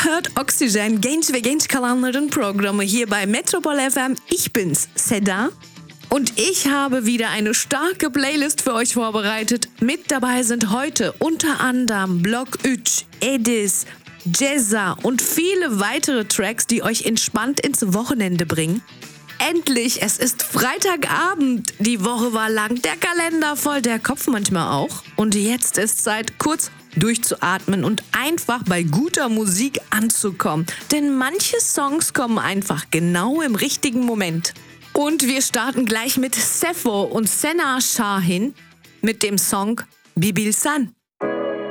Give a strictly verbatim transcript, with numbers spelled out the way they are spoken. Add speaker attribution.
Speaker 1: hört Oxygen, genç ve genç kalanların Programı hier bei Metropol F M. Ich bin's, Seda. Und ich habe wieder eine starke Playlist für euch vorbereitet. Mit dabei sind heute unter anderem Block üç, Edis, Ceza und viele weitere Tracks, die euch entspannt ins Wochenende bringen. Endlich, es ist Freitagabend. Die Woche war lang, der Kalender voll, der Kopf manchmal auch. Und jetzt ist Zeit, kurz durchzuatmen und einfach bei guter Musik anzukommen. Denn manche Songs kommen einfach genau im richtigen Moment. Und wir starten gleich mit Sefo und Sena Şahin mit dem Song Bibilsan.